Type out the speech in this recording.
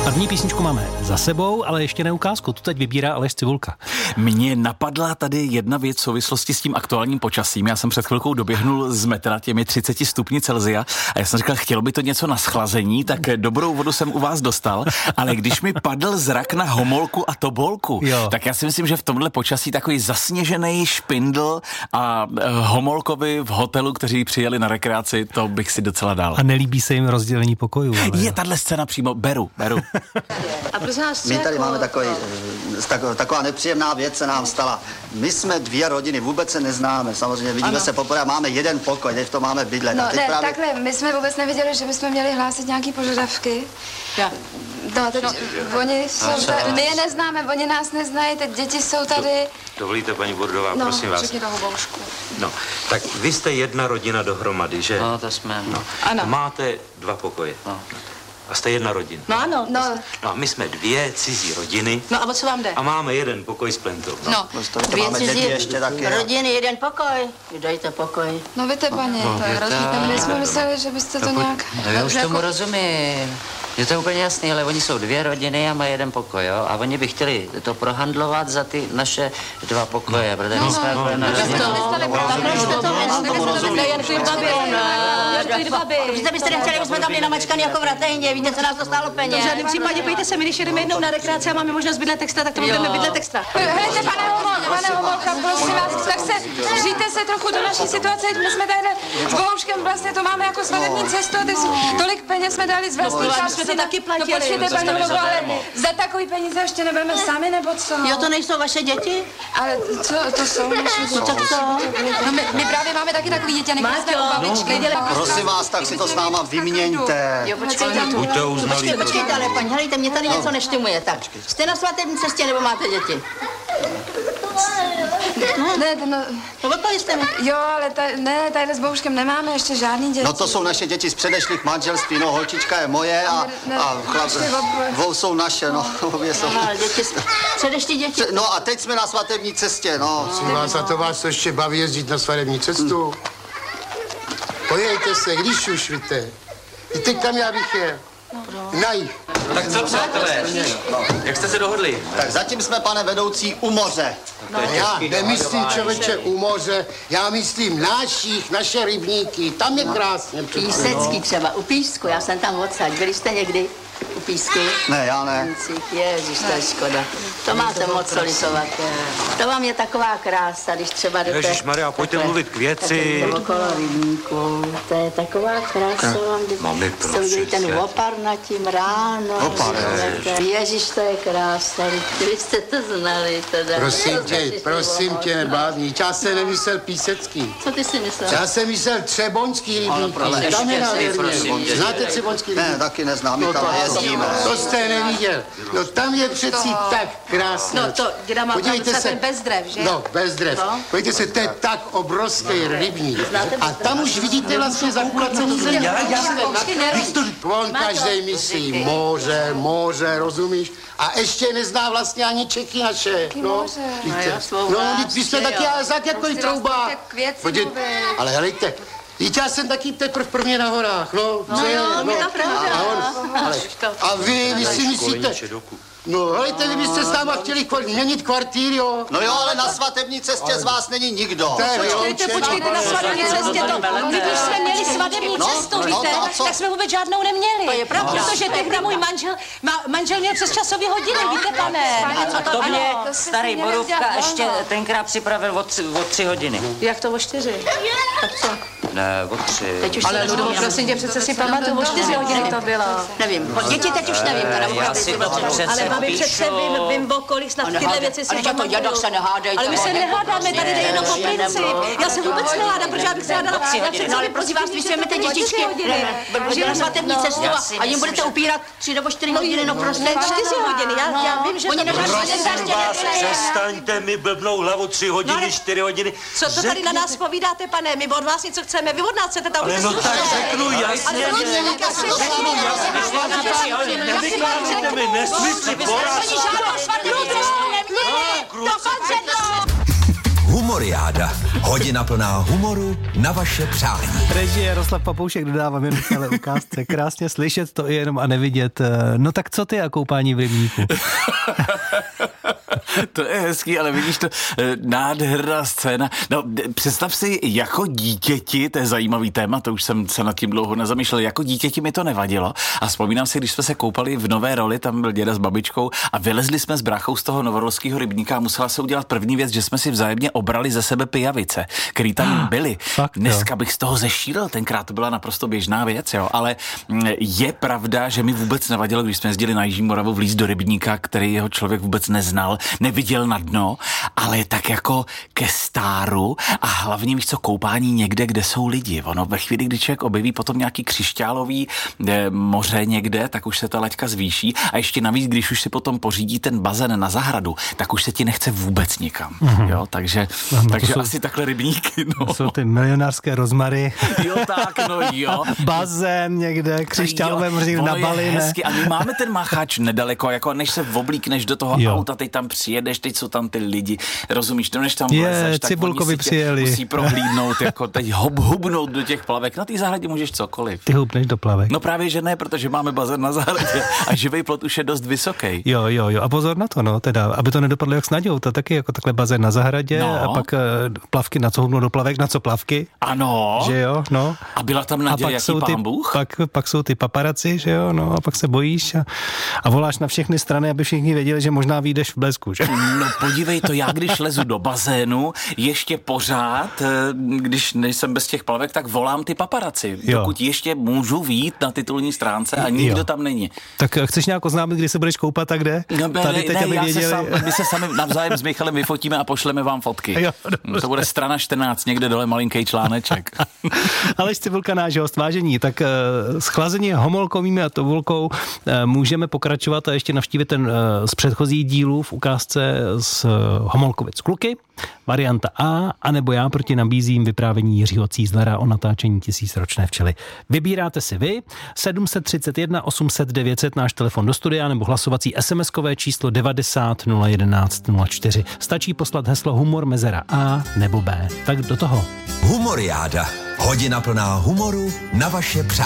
První písničku máme za sebou, ale ještě ne ukázku. Tu teď vybírá Aleš Cibulka. Mně napadla tady jedna věc v souvislosti s tím aktuálním počasím. Já jsem před chvilkou doběhnul z metra těmi 30 stupni Celsia a já jsem říkal, chtělo by to něco na schlazení, tak dobrou vodu jsem u vás dostal, ale když mi padl zrak na Homolku a Tobolku, tak já si myslím, že v tomhle počasí takový zasněžený špindl a Homolkovi v hotelu, kteří přijeli na rekreaci, to bych si docela dal. A nelíbí se jim rozdělení pokojů. Je tahle scéna přímo, beru. A prosím vás, my tady máme taková nepříjemná věc se nám stala. My jsme dvě rodiny, vůbec se neznáme, samozřejmě vidíme se poprvé, máme jeden pokoj, teď to máme bydlet. No ne, právě... takhle, my jsme vůbec nevěděli, že bychom měli hlásit nějaký požadavky. Ja. No, teď oni jsou tady, my je neznáme, oni nás neznají, teď děti jsou tady. Dovolíte, paní Bordová, prosím vás. Řekni toho boušku. No, tak vy jste jedna rodina dohromady, že? No, to jsme. No. Ano. Máte dva pokoje. No. A jste jedna rodina. No ano. No a my jsme dvě cizí rodiny. No a o co vám jde? A máme jeden pokoj s plentou. No, dvě cizí rodiny, jeden pokoj. Dejte pokoj. No víte, paní, to je rozdíl. My jsme mysleli, že byste to nějak... No já už tomu rozumím. Je to úplně jasný, ale oni jsou dvě rodiny a mají jeden pokoj, jo? A oni by chtěli to prohandlovat za ty naše dva pokoje, protože my jsme Vy byste nechtěli, abychom tam byli namačkaný jako v Ratejně, víte, co nás to stálo peněz. V žádném případě, pojďte se, my když jedeme jednou na rekreaci a máme možnost bydlet extra, tak to budeme bydlet extra. Hejte, pane Homolka, prosím vás, tak se žijte se trochu do naší situace, my jsme tady s Bohuškem vlastně to máme jako svatební cestu, tolik peněz jsme dali z vlastní části. To taky platili. No počkejte, paní Homolko, ale za takový peníze ještě nebudeme sami, nebo co? Jo, to nejsou vaše děti? Ale co, to jsou naše děti. No tak co? No my právě máme taky takový děti, necháme u babičky. Prosím vás, tak si to s náma vyměňte. Jo, počkejte. Buďte uznalí. Počkejte, ale paní, helejte, mě tady něco neštimuje, tak. Jste na svatební cestě, nebo máte děti? No, Povolili jste mi? Jo, ale tady s Bohuškem nemáme ještě žádný děti. No to jsou naše děti z předešlých manželství, no holčička je moje a chlap, dvou jsou naše, no, obě jsou. Aha, děti, předešlí děti. No a teď jsme na svatební cestě, no. Prosím vás, a to vás ještě baví jezdit na svatební cestu? Pojďte se, když už víte. I teď tam já bych jel. Na jich. Tak co, přátelé? Jak jste se dohodli? Tak zatím jsme, pane vedoucí, u moře. Já nemyslím, člověče, u moře, já myslím naše rybníky, tam je krásně. Písecký třeba, u Písku, já jsem tam odsaď. Byli jste někdy u Písku? Ne, já ne. Ježiš, to je škoda. To máte moc co litovat. To vám je taková krása, když třeba jdete... Ježišmarja, pojďte mluvit k věci. Okolo rybníku, to je taková krása vám, když ten opar nad tím ráno. Opar, Ježiš, to je krása, vy jste to znali teda. Prosím tě, nebávník, já jsem nemyslel Písecký. Co ty si myslel? Já jsem myslel Třeboňský rybníky, tam je nádherně. Znáte Třeboňský rybník? Ne, taky neznám, my tam jezdíme. To jste neviděl. No tam je přeci tak krásné. No to, děda má pravdu, ten bez drev, že? No, bez drev. Podívejte se, to je tak obrovský rybník. A tam už vidíte vlastně zakulacený země. On každej myslí moře, rozumíš? A ještě nezná vlastně ani Čechy naše. No, vy jste taky Azák jako i Trouba. Ale helejte, víte, já jsem taky teprv prvně na horách, a vy si myslíte, no, helejte, vy byste s náma chtěli měnit kvartír, jo? No jo, ale na svatební cestě z vás není nikdo. Počkejte, na svatební cestě to. My když jsme měli svatební cestu, víte, tak jsme vůbec žádnou neměli. To je pravda. Protože tehdy můj manžel měl přes časové hodiny, víte, pane. A to mě starý Borůvka ještě tenkrát připravil o 3 hodiny. Jak to o 4? Tak co? Ne, o 3. Ale Ludovo, prosím tě, přece si pamatuju, o 4 hodiny to bylo. Nevím, děti teď už nevím, ale babi přece vím o kolik snad tyhle věci si pamatuju. se nehádejte. Ale my se nehádáme, tady jde jenom o princip. Já se vůbec nehádám, protože já bych se hádala. No ale prosím vás, vy si vezmete dětičky na svatební cestu a jim budete upírat 3 nebo 4 hodiny, no prostě. 4 hodiny, já vím, že to Prosím vás, přestaňte mi blbnou hlavu 3 hodiny, 4 hodiny. Co to tady na nás povídáte, pane? My od vás něco chceme, vy od nás chcete tam no tak řeknu jasně, ale nevykládejte mi nesmysly, žádnou svatební cestu neměli, dokonce to! Humoriáda. Hodina plná humoru na vaše přání. Režie Jaroslav Papoušek dodávám jen v celé ukázce. Krásně slyšet to jenom a nevidět. No tak co ty a koupání v rybníku? To je hezký, ale vidíš to, nádherná scéna. No, představ si, jako dítěti, to je zajímavý téma, to už jsem se nad tím dlouho nezamýšlel, jako dítěti mi to nevadilo. A vzpomínám si, když jsme se koupali v Nové Roli, tam byl děda s babičkou a vylezli jsme s bráchou z toho novorolského rybníka a musela se udělat první věc, že jsme si vzájemně obrali ze sebe pijavice, který tam byly. Dneska bych z toho zešílel, tenkrát to byla naprosto běžná věc, jo, ale je pravda, že mi vůbec nevadilo, když jsme jezdili na Jižní Moravu vlíz do rybníka, který jeho člověk vůbec neznal, neviděl na dno, ale tak jako ke stáru a hlavně víš co, koupání někde, kde jsou lidi. Ono ve chvíli, kdy člověk objeví potom nějaký křišťálový moře někde, tak už se ta laťka zvýší a ještě navíc, když už si potom pořídí ten bazén na zahradu, tak už se ti nechce vůbec nikam. Jo, takže jsou, asi takhle rybníky. No. Jsou ty milionářské rozmary. Jo, tak, no jo. Bazén někde, křišťálové moře na Bali, ne? A my máme ten macháč nedaleko, jako než se oblíkneš do toho auta, teď tam přijedeš, teď jsou tam ty lidi, rozumíš, než tam vlezeš, tak Cibulkovi přijeli. Musí prohlídnout, jako teď hubnout do těch plavek. Na té zahradě můžeš cokoliv. Ty hubneš do plavek? No právě, že ne, protože máme bazén na zahradě a živý plot už je dost vysoký. Jo. A pozor na to, no, teda, aby to nedopadlo jak s Naďou, to taky jako takhle bazén na zahradě a pak plavky, na co hubnou do plavek, na co plavky. Ano. Že jo, no. A byla tam Naděja, jaký pán Bůh? Pak jsou ty paparaci, že jo, no, a pak se bojíš a voláš na všechny strany, aby všichni věděli, že možná vyjdeš v blesku, že? No podívej to, já když lezu do bazénu, ještě pořád, když nejsem bez těch plavek, tak volám ty paparaci. Dokud ještě můžu vyjít na titulní stránce a nikdo tam není. Tak chceš nějak oznámit, kdy se budeš koupat a kde? No, tady teď, aby věděli. My se sami navzájem s Michalem vyfotíme a pošleme vám fotky. Jo, to bude strana 14, někde dole malinký článeček. Aleš Cibulka, náš host, vážení, tak schlazení homolkovými a tovulkou můžeme pokračovat a ještě navštívit ten z předchozí dílů v ukázce z Homolkovic kluky. Varianta A, anebo já proti nabízím vyprávění Jiřího Cízlera o natáčení Tisícročné včely. Vybíráte si vy 731 800 900 náš telefon do studia nebo hlasovací SMS-kové číslo 90 011 04. Stačí poslat heslo humor mezera A nebo B. Tak do toho. Humoriáda. Hodina plná humoru na vaše přání.